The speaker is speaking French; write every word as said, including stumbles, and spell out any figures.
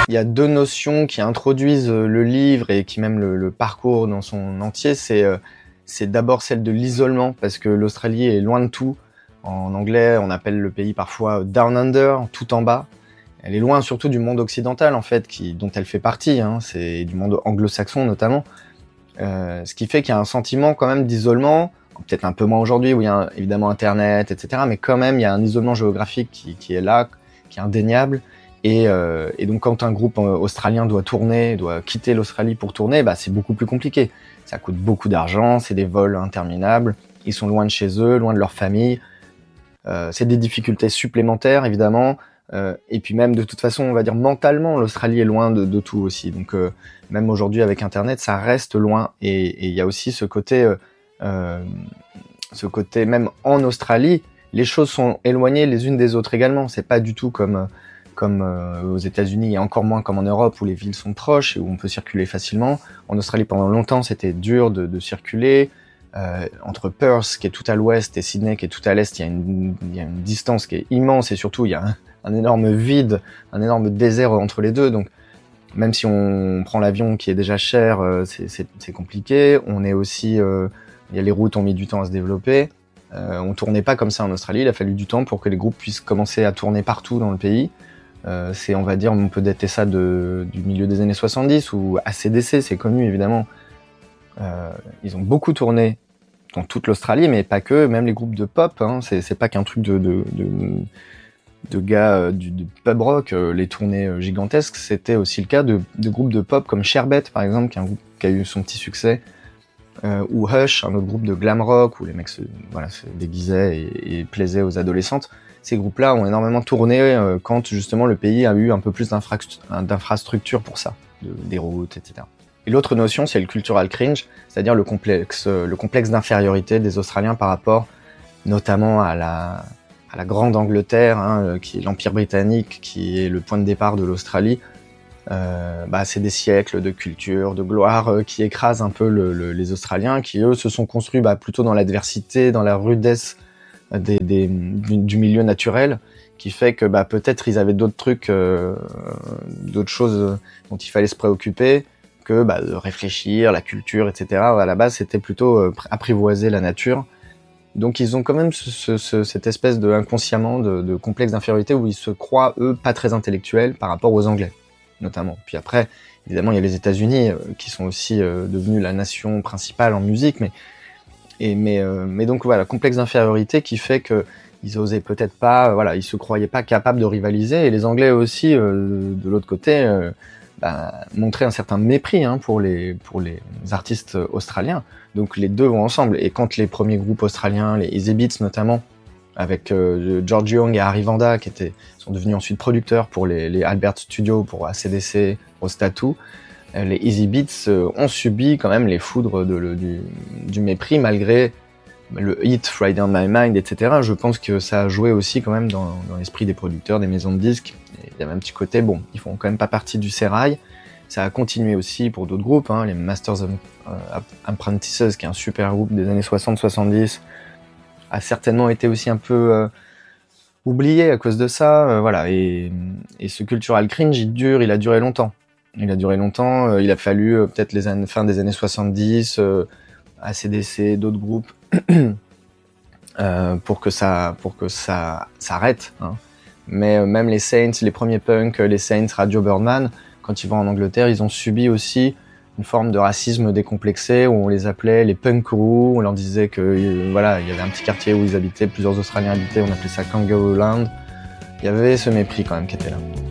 il y a deux notions qui introduisent le livre et qui même le, le parcours dans son entier. C'est, euh, c'est d'abord celle de l'isolement, parce que l'Australie est loin de tout. En anglais, on appelle le pays parfois Down Under, tout en bas. Elle est loin surtout du monde occidental, en fait, qui, dont elle fait partie, hein, c'est du monde anglo-saxon notamment. Euh, ce qui fait qu'il y a un sentiment quand même d'isolement, peut-être un peu moins aujourd'hui où il y a évidemment Internet, et cetera. Mais quand même, il y a un isolement géographique qui, qui est là, qui est indéniable. Et, euh, et donc, quand un groupe australien doit tourner, doit quitter l'Australie pour tourner, bah, c'est beaucoup plus compliqué. Ça coûte beaucoup d'argent, c'est des vols interminables, ils sont loin de chez eux, loin de leur famille. Euh, c'est des difficultés supplémentaires, évidemment. Euh, et puis même, de toute façon, on va dire mentalement, l'Australie est loin de, de tout aussi. Donc, euh, même aujourd'hui, avec Internet, ça reste loin. Et il y a aussi ce côté... Euh, Euh, ce côté, même en Australie, les choses sont éloignées les unes des autres également. C'est pas du tout comme comme euh, aux États-Unis et encore moins comme en Europe où les villes sont proches et où on peut circuler facilement. En Australie, pendant longtemps, c'était dur de, de circuler. Euh, entre Perth, qui est tout à l'ouest, et Sydney, qui est tout à l'est, il y a une, il y a une distance qui est immense et surtout il y a un, un énorme vide, un énorme désert entre les deux. Donc même si on prend l'avion qui est déjà cher, euh, c'est, c'est, c'est compliqué. On est aussi euh, Il y a les routes ont mis du temps à se développer. Euh, on tournait pas comme ça en Australie. Il a fallu du temps pour que les groupes puissent commencer à tourner partout dans le pays. Euh, c'est, on va dire, on peut dater ça de, du milieu des années soixante-dix ou A C D C, c'est connu évidemment. Euh, ils ont beaucoup tourné dans toute l'Australie, mais pas que. Même les groupes de pop, hein, c'est, c'est pas qu'un truc de, de, de, de gars euh, du de pub rock. Euh, les tournées euh, gigantesques, c'était aussi le cas de, de groupes de pop comme Sherbet, par exemple, qui est un groupe qui a eu son petit succès. Euh, ou Hush, un autre groupe de glam rock où les mecs se, voilà, se déguisaient et, et plaisaient aux adolescentes. Ces groupes-là ont énormément tourné euh, quand justement le pays a eu un peu plus d'infra- d'infrastructures pour ça, de, des routes, et cetera. Et l'autre notion, c'est le cultural cringe, c'est-à-dire le complexe, le complexe d'infériorité des Australiens par rapport notamment à la, à la grande Angleterre, hein, qui est l'Empire britannique, qui est le point de départ de l'Australie. Euh, bah, c'est des siècles de culture, de gloire euh, qui écrasent un peu le, le, les Australiens, qui eux se sont construits bah, plutôt dans l'adversité, dans la rudesse des, des, du, du milieu naturel, qui fait que bah, peut-être ils avaient d'autres trucs, euh, d'autres choses dont il fallait se préoccuper que bah, de réfléchir, la culture, et cetera. À la base, c'était plutôt euh, apprivoiser la nature. Donc ils ont quand même ce, ce, ce, cette espèce de inconsciemment de, de complexe d'infériorité où ils se croient eux pas très intellectuels par rapport aux Anglais, notamment. Puis après, évidemment, il y a les États-Unis euh, qui sont aussi euh, devenus la nation principale en musique, mais et mais euh, mais donc voilà, complexe d'infériorité qui fait que ils osaient peut-être pas, euh, voilà, ils se croyaient pas capables de rivaliser, et les Anglais aussi, euh, de l'autre côté, euh, bah, montraient un certain mépris hein, pour les pour les artistes australiens. Donc les deux vont ensemble. Et quand les premiers groupes australiens, les Easy Beats notamment, avec euh, George Young et Harry Vanda, qui étaient, sont devenus ensuite producteurs pour les, les Albert Studios, pour A C D C, pour Tattoo. Euh, les Easy Beats euh, ont subi quand même les foudres de, le, du, du mépris, malgré le hit Friday on My Mind, et cetera. Je pense que ça a joué aussi quand même dans, dans l'esprit des producteurs, des maisons de disques. Et il y avait un petit côté, bon, ils font quand même pas partie du sérail. Ça a continué aussi pour d'autres groupes, hein, les Masters of euh, Apprentices, qui est un super groupe des années soixante soixante-dix, a certainement été aussi un peu euh, oublié à cause de ça, euh, voilà. Et, et ce cultural cringe, il dure, il a duré longtemps. Il a duré longtemps. Euh, il a fallu euh, peut-être les années, fin des années soixante-dix, euh, A C D C, d'autres groupes, euh, pour que ça, pour que ça s'arrête. Hein. Mais euh, même les Saints, les premiers punks, les Saints, Radio Birdman, quand ils vont en Angleterre, ils ont subi aussi une forme de racisme décomplexé où on les appelait les punkaroos, on leur disait que euh, voilà, il y avait un petit quartier où ils habitaient, plusieurs Australiens habitaient, on appelait ça Kangaroo Land. Il y avait ce mépris quand même qui était là.